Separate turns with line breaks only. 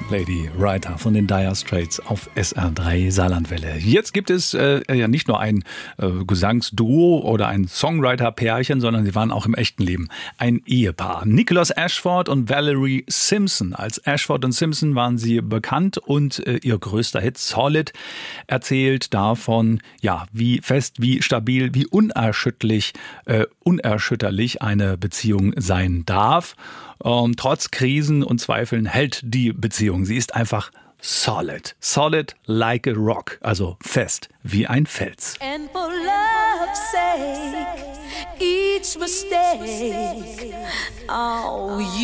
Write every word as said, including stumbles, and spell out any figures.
Lady Writer von den Dire Straits auf S R drei Saarlandwelle. Jetzt gibt es äh, ja nicht nur ein äh, Gesangsduo oder ein Songwriter-Pärchen, sondern sie waren auch im echten Leben ein Ehepaar. Nicholas Ashford und Valerie Simpson. Als Ashford und Simpson waren sie bekannt und äh, ihr größter Hit Solid erzählt davon, ja, wie fest, wie stabil, wie unerschütterlich, äh, unerschütterlich eine Beziehung sein darf. Ähm, trotz Krisen und Zweifeln hält die Beziehung. Sie ist einfach solid. Solid like a rock. Also fest wie ein Fels.
And for love's sake, each mistake, oh, you